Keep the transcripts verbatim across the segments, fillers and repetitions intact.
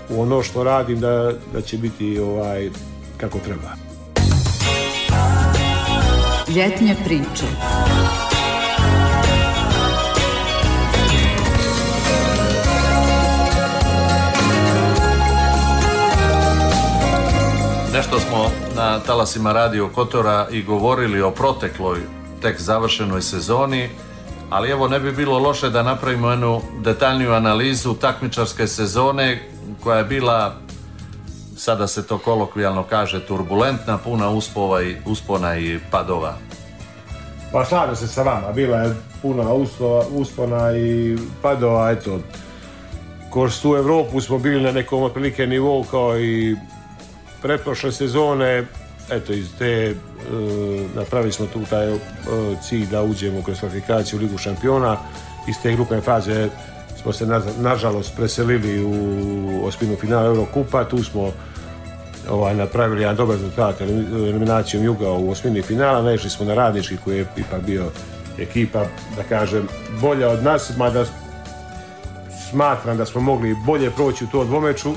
u ono što radim da, da će biti ovaj, kako treba. Ljetne priče. Nešto smo na talasima Radio Kotora i govorili o protekloj, tek završenoj sezoni, ali evo ne bi bilo loše da napravimo jednu detaljniju analizu takmičarske sezone koja je bila, sada se to kolokvijalno kaže, turbulentna, puna uspova i, uspona i padova. Pa slažem se sa vama, bila je puna uspona, uspona i padova, eto, kroz tu Evropu smo bili na nekom otprilike nivou kao i pretprošle sezone, eto iz te, uh, napravili smo tu taj uh, cilj da uđemo kroz kvalifikaciju u Ligu šampiona. Iz te grupne faze smo se na, nažalost preselili u osminu finala Eurokupa, tu smo ovaj, napravili jedan dobar rezultat eliminacijom Juga u osmini finala, naišli smo na Radnički koji je ipak bio ekipa, da kažem, bolja od nas, mada smatram da smo mogli bolje proći u to dvomeču.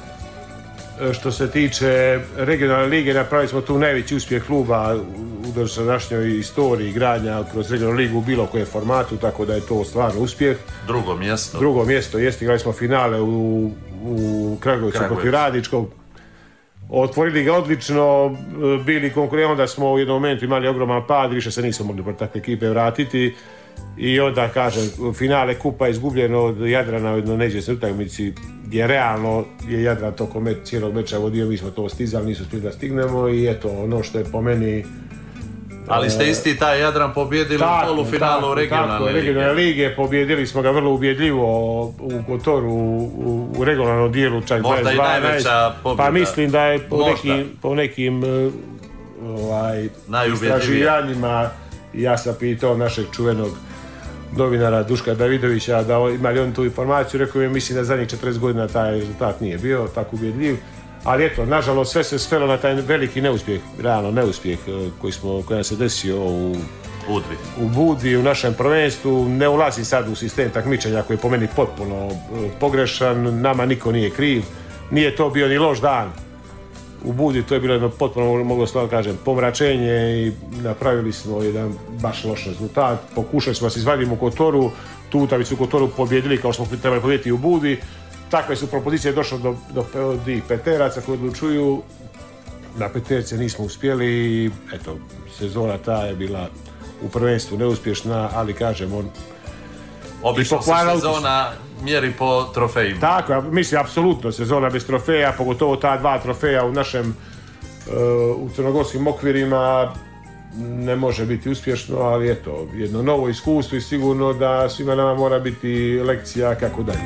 Što se tiče regionalne lige, napravili smo tu najveći uspjeh kluba u dosadašnjoj istoriji igranja kroz regionalnu ligu u bilo kojem formatu, tako da je to stvarno uspjeh. Drugo mjesto. Drugo mjesto, jeste, igrali smo finale u, u Kragujevcu protiv Radničkog. Otvorili ga odlično, bili konkurenti, onda smo u jednom momentu imali ogroman pad, više se nismo mogli protiv takve ekipe vratiti. I onda, kažem, finale kupa izgubljeno od Jadrana u jednoj neizvjesnoj utakmici, gdje realno je Jadran tokom me, cijelog meča vodio, mi smo to stizali, nisu stigli da stignemo i eto, ono što je po meni... Ali ste isti taj Jadran pobjedili tako, u polufinalu regionalne lige. Regionalne lige, pobjedili smo ga vrlo ubjedljivo u Kotoru, u, u regionalnom dijelu, čak možda dvadeset dva, i najveća pobjeda. Pa mislim da je po možda. nekim, po nekim ovaj, istraživanjima, ja sam pitao našeg čuvenog novinara Duška Davidovića da ima li on tu informaciju, rekao je mislim da zadnjih četrdeset godina taj rezultat nije bio tako ubjedljiv, ali eto, nažalost sve se svelo na taj veliki neuspjeh, realno neuspjeh koji, smo, koji nam se desio u Budvi. u Budvi, u našem prvenstvu. Ne ulazi sad u sistem takmičenja koji je po meni potpuno pogrešan, nama niko nije kriv, nije to bio ni loš dan u Budvi, to je bilo jedno potpuno, mogu stvarno kažem, pomračenje i napravili smo jedan baš loš rezultat. Pokušali smo da se izvadimo u Kotoru, tu utakmicu u Kotoru pobjedili kao što smo trebali pobjediti u Budvi. Takve su propozicije došle do, do, do peteraca koji odlučuju. Na peterce nismo uspjeli i eto, sezona ta je bila u prvenstvu neuspješna, ali kažem, on... Obično se sezona mjeri po trofejima. Tako, mislim, apsolutno sezona bez trofeja, pogotovo ta dva trofeja u našem, uh, u crnogorskim okvirima ne može biti uspješno, ali eto, jedno novo iskustvo i sigurno da svima nama mora biti lekcija kako dalje.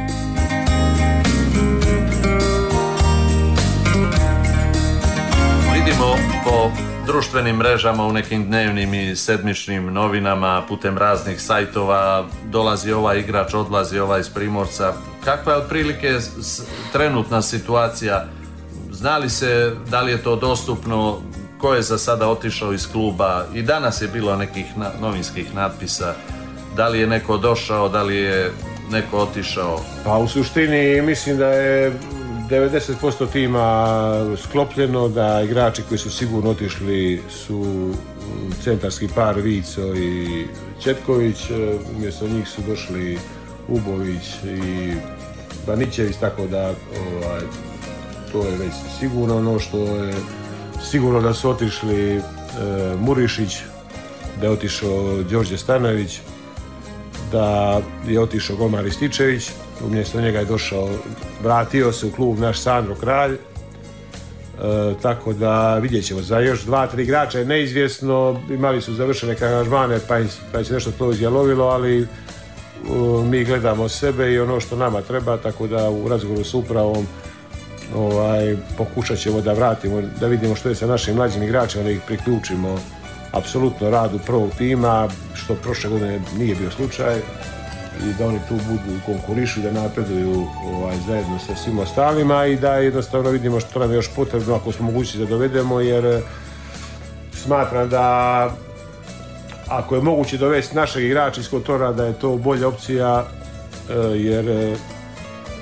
Vidimo po društvenim mrežama, u nekim dnevnim i sedmičnim novinama, putem raznih sajtova, dolazi ovaj igrač, odlazi ovaj iz Primorca. Kakva je otprilike trenutna situacija? Zna li se da li je to dostupno? Ko je za sada otišao iz kluba? I danas je bilo nekih novinskih natpisa. Da li je neko došao, da li je neko otišao? Pa u suštini mislim da je devedeset posto tima sklopljeno, da igrači koji su sigurno otišli su centarski par Vico i Četković, umjesto njih su došli Ubović i Banićević, tako da ovaj, to je već sigurno. Ono što je sigurno da su otišli e, Murišić, da je otišao Đorđe Stanojević, da je otišao Gomar Rističević, umjesto njega je došao, vratio se u klub naš Sandro Kralj, e, tako da vidjet ćemo. Za još dva, tri igrača je neizvjesno, imali su završene aranžmane pa, pa je se nešto to izjalovilo, ali uh, mi gledamo sebe i ono što nama treba, tako da u razgovoru s upravom ovaj, pokušat ćemo da vratimo, da vidimo što je sa našim mlađim igračima, da ih priključimo apsolutno radu prvog tima, što prošle godine nije bio slučaj, i da oni tu budu konkurišu, da napreduju ovaj, zajedno sa svim ostalima i da jednostavno vidimo što nam je još potrebno ako smo mogući da dovedemo, jer smatram da ako je moguće dovesti našeg igrača iz Kotora, da je to bolja opcija, jer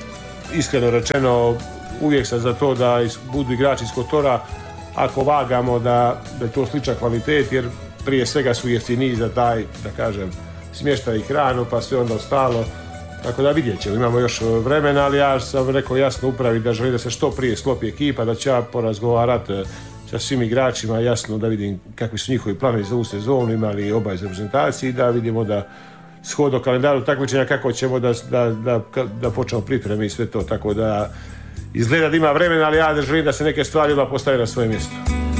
iskreno rečeno, uvijek sam za to da budu igrači iz Kotora, ako vagamo da, da je to sličan kvalitet, jer prije svega su jeftiniji za taj, da kažem, smještaj i hranu, pa sve onda ostalo. Tako da vidjet ćemo, imamo još vremena, ali ja sam rekao jasno upravi da želim da se što prije sklopi ekipa, da ću ja porazgovarati sa svim igračima, jasno da vidim kakvi su njihovi planovi za ovu sezonu, imali obavez reprezentaciji, da vidimo da shodno kalendaru takmičenja kako ćemo da, da, da, da počnemo pripreme i sve to, tako da izgleda da ima vremena, ali ja želim da se neke stvari odmah postave na svoje mjesto.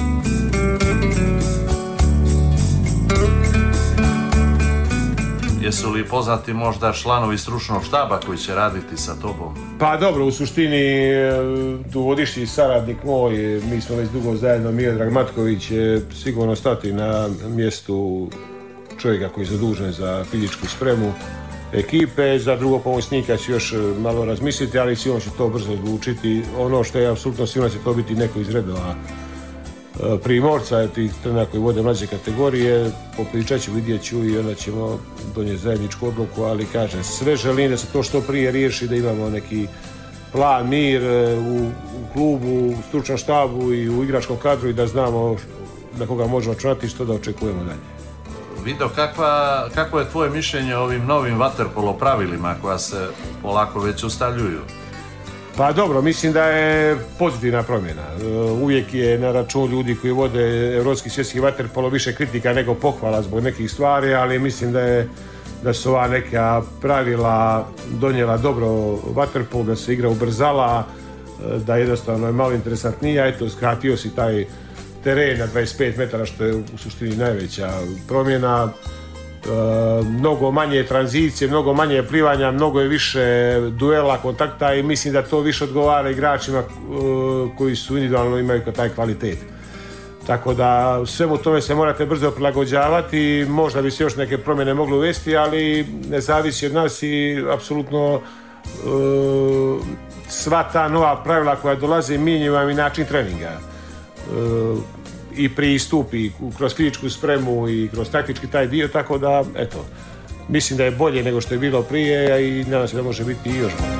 Jesu li poznati možda članovi stručnog štaba koji će raditi sa tobom? Pa dobro, u suštini dugogodišnji saradnik moj, mi smo već dugo zajedno, Miodrag Matković će sigurno stati na mjestu čovjeka koji je zadužen za fizičku spremu ekipe. Za drugog pomoćnika ću još malo razmisliti, ali sigurno će to brzo odlučiti. Ono što je apsolutno sigurno će to biti neko iz redova Primorca, tih trenera koji vode mlađe kategorije. Popričat ću, vidjet ću i onda ćemo donijeti zajedničku odluku, ali kažem, sve želim da se to što prije riješi, da imamo neki plan, mir u, u klubu, u stručnom štabu i u igračkom kadru i da znamo na koga možemo računati i što da očekujemo dalje. Vido, kakva, kakvo je tvoje mišljenje o ovim novim vaterpolo pravilima koja se polako već ustaljuju? Pa dobro, mislim da je pozitivna promjena. Uvijek je na račun ljudi koji vode Europski svjetski vaterpolo više kritika nego pohvala zbog nekih stvari, ali mislim da je da su ova neka pravila donijela dobro vaterpolo, da se igra ubrzala, da jednostavno je malo interesantnija. Eto, skratio si taj teren na dvadeset pet metara, što je u suštini najveća promjena. E, mnogo manje tranzicije, mnogo manje plivanja, mnogo je više duela, kontakta i mislim da to više odgovara igračima e, koji su individualno imaju taj kvalitet. Tako da svemu tome se morate brzo prilagođavati, možda bi se još neke promjene mogli uvesti, ali ne zavisi od nas i apsolutno e, sva ta nova pravila koja dolaze mijenjaju vam i način treninga. E, i pristup i kroz fizičku spremu i kroz taktički taj dio, tako da, eto, mislim da je bolje nego što je bilo prije i nadam se da može biti i još bolje.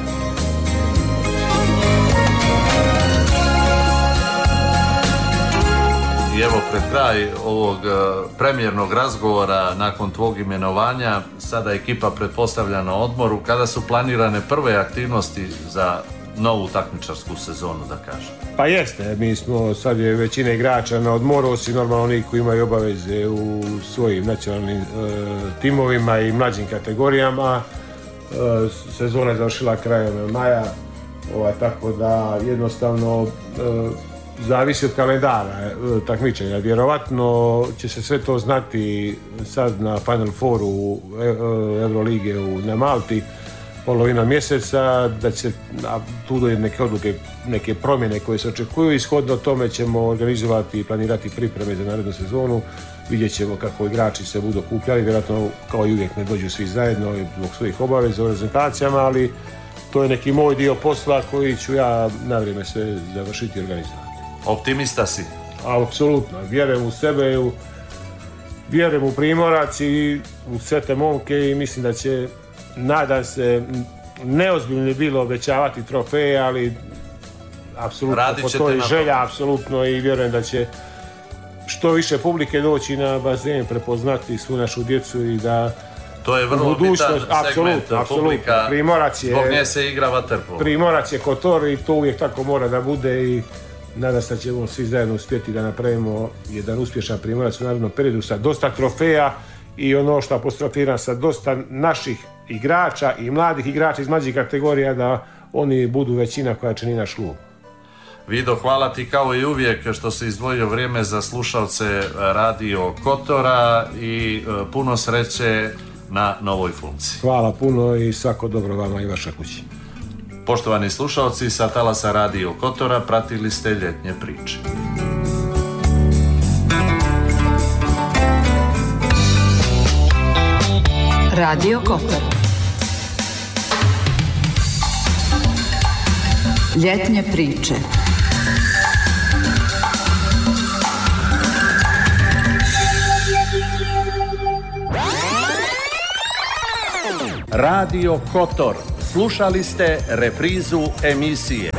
I evo, pred kraj ovog premijernog razgovora nakon tvog imenovanja, sada ekipa pretpostavlja na odmoru. Kada su planirane prve aktivnosti za novu takmičarsku sezonu, da kažem? Pa jeste, mi smo, sad je većina igrača na odmoru, osim normalno oni koji imaju obaveze u svojim nacionalnim e, timovima i mlađim kategorijama. E, sezona je završila krajem maja, ovaj, tako da jednostavno e, zavisi od kalendara e, takmičenja. Vjerovatno će se sve to znati sad na Final Fouru e, e, Eurolige u, na Malti, polovina mjeseca, da će tu doći neke odluke, neke promjene koje se očekuju i shodno tome ćemo organizovati i planirati pripreme za narednu sezonu. Vidjet ćemo kako igrači se budu okupljali, vjerojatno kao i uvijek ne dođu svi zajedno zbog svojih obaveza u reprezentacijama, ali to je neki moj dio posla koji ću ja na vrijeme sve završiti i organizovati. Optimista si? Apsolutno, vjerujem u sebe, u, vjerujem u Primorac i u sve te momke i mislim da će, nadam se, neozbiljno je bilo obećavati trofeje, ali apsolutno postoji želja, apsolutno, i vjerujem da će što više publike doći na bazen, prepoznati svu našu djecu i da to je vrlo bitan segment, publika, Primorac je, zbog nje se igra vaterpolo. Primorac je Kotor i to uvijek tako mora da bude i nadam se da ćemo svi zajedno uspjeti da napravimo jedan uspješan Primorac u narednom periodu sa dosta trofeja i ono što apostrofiram, sa dosta naših igrača i mladih igrača iz mlađih kategorija, da oni budu većina koja čini naš klub. Vido, hvala ti kao i uvijek što si izdvojio vrijeme za slušalce Radio Kotora i puno sreće na novoj funkciji. Hvala puno i svako dobro vama i vaša kući. Poštovani slušalci, sa talasa Radio Kotora pratili ste ljetnje priče. Radio Kotor. Ljetnje priče. Radio Kotor. Slušali ste reprizu emisije